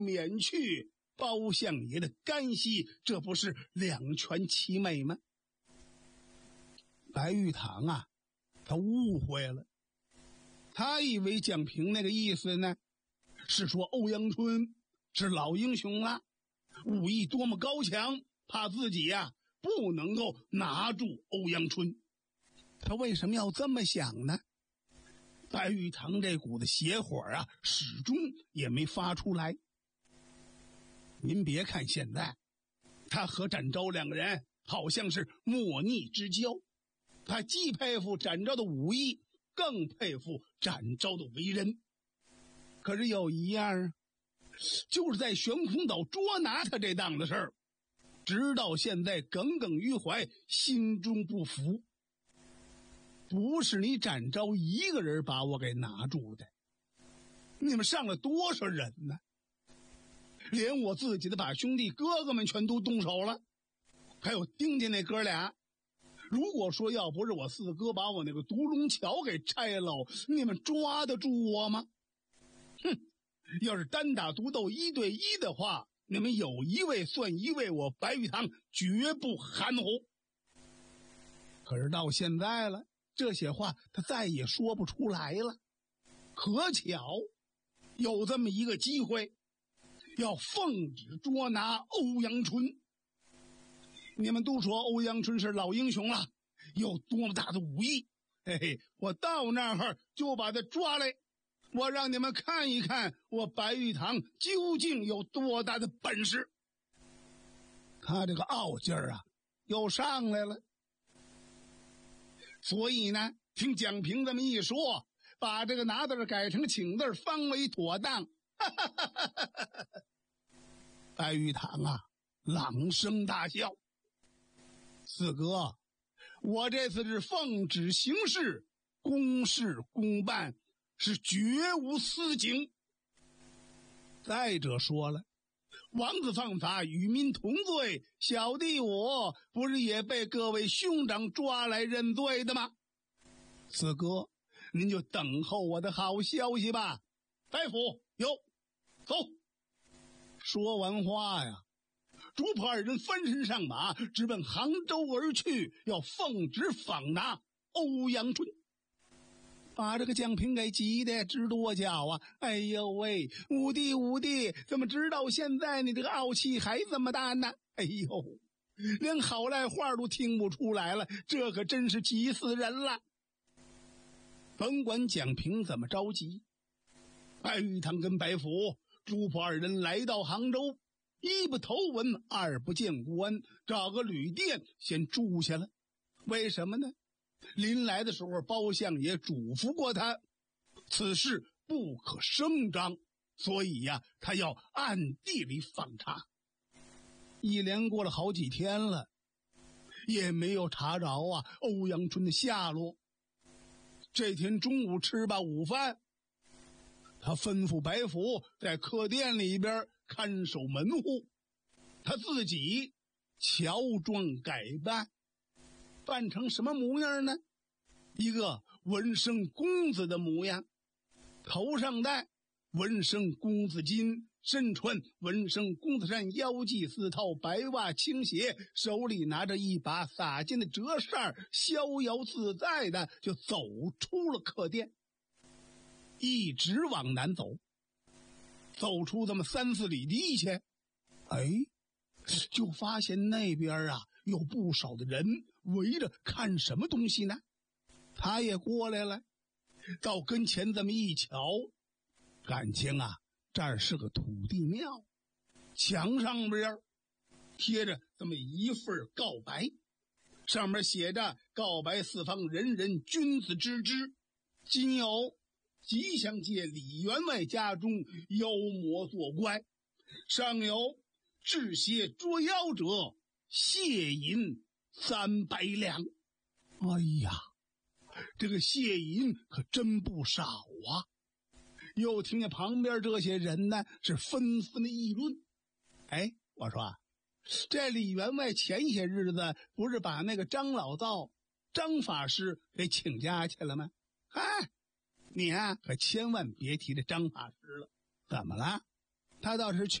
免去包相爷的干系，这不是两全其美吗？白玉堂啊，他误会了，他以为蒋平那个意思呢，是说欧阳春是老英雄了，武艺多么高强，怕自己呀不能够拿住欧阳春。他为什么要这么想呢？白玉堂这股子邪火啊，始终也没发出来。您别看现在他和展昭两个人好像是莫逆之交，他既佩服展昭的武艺，更佩服展昭的为人。可是有一样啊，就是在悬空岛捉拿他这档子事儿，直到现在耿耿于怀，心中不服。不是你展昭一个人把我给拿住的，你们上了多少人呢？连我自己的把兄弟哥哥们全都动手了，还有丁家那哥俩。如果说要不是我四哥把我那个独龙桥给拆了，你们抓得住我吗？哼，要是单打独斗1对1的话，你们有一位算一位，我白玉堂绝不含糊。可是到现在了，这些话他再也说不出来了。可巧有这么一个机会，要奉旨捉拿欧阳春。你们都说欧阳春是老英雄了，有多么大的武艺，嘿嘿，我到那儿就把他抓来，我让你们看一看我白玉堂究竟有多大的本事。他这个傲劲儿啊又上来了。所以呢，听蒋平这么一说，把这个拿字改成请字，方为妥当。白玉堂啊朗声大笑，四哥，我这次是奉旨行事，公事公办，是绝无私情。再者说了，王子犯法与民同罪，小弟我不是也被各位兄长抓来认罪的吗？四哥，您就等候我的好消息吧。白府有，走。说完话呀，主仆二人翻身上马，直奔杭州而去，要奉旨访拿欧阳春。把这个蒋平给急的直跺脚啊！哎呦喂，五弟，怎么直到现在你这个傲气还这么大呢？哎呦，连好赖话都听不出来了，这可真是急死人了。甭管蒋平怎么着急，白玉堂跟白府主仆二人来到杭州，一不投文，二不见国安，找个旅店先住下了。为什么呢？临来的时候，包相爷嘱咐过他，此事不可声张，所以呀，他要暗地里访查。一连过了好几天了，也没有查着啊欧阳春的下落。这天中午吃罢午饭，他吩咐白府在客店里边看守门户，他自己乔装改扮，扮成什么模样呢？一个文生公子的模样，头上戴文生公子巾，身穿文生公子衫，腰系4套白袜青鞋，手里拿着一把洒金的折扇，逍遥自在的就走出了客店，一直往南走，走出这么3、4里地去，就发现那边啊有不少的人围着看什么东西呢？他也过来了，到跟前这么一瞧，感情啊这儿是个土地庙，墙上边贴着这么一份告白，上面写着告白四方人人君子之之，今有吉祥界李员外家中妖魔作怪，上有制邪捉妖者谢银300两。哎呀，这个谢银可真不少啊。又听见旁边这些人呢是纷纷的议论。我说这李员外前些日子不是把那个张老道张法师给请家去了吗？你啊可千万别提这张法师了。怎么了？ 他倒是